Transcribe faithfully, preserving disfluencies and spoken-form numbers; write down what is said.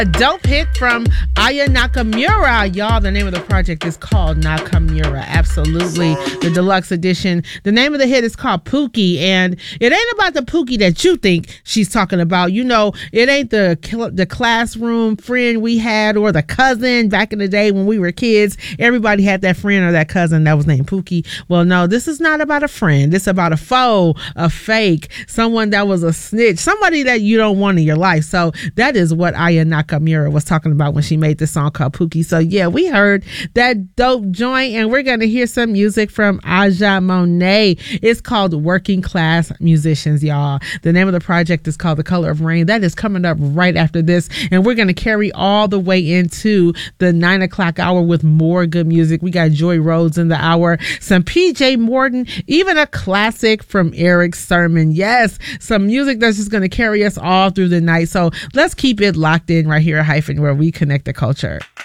A dope hit from Aya Nakamura. Y'all, the name of the project is called Nakamura. Absolutely. The deluxe edition. The name of the hit is called Pookie. And it ain't about the Pookie that you think she's talking about. You know, it ain't the the classroom friend we had or the cousin back in the day when we were kids. Everybody had that friend or that cousin that was named Pookie. Well, no, this is not about a friend. It's about a foe, a fake, someone that was a snitch, somebody that you don't want in your life. So that is what Aya Nakamura Nakamura was talking about when she made this song called Pookie. So yeah, we heard that dope joint, and we're going to hear some music from Aja Monet. It's called Working Class Musicians, y'all. The name of the project is called The Color of Rain. That is coming up right after this, and we're going to carry all the way into the nine o'clock hour with more good music. We got Joy Rhodes in the hour, some P J Morton, even a classic from Eric Sermon. Yes, some music that's just going to carry us all through the night. So let's keep it locked in right here at Hyphen, where we connect the culture.